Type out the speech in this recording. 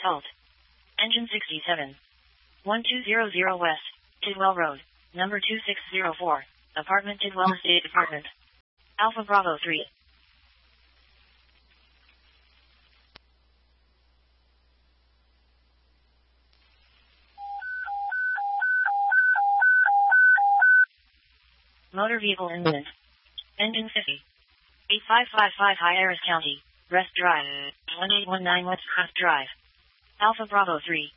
Halt. Engine 67. 1200 West, Tidwell Road, number 2604, Apartment Tidwell Estate Apartment. Alpha Bravo 3. Motor vehicle incident. Engine 50. 8555 High Harris County, Rest Drive, 1819 West Crest Drive. Alpha Bravo 3.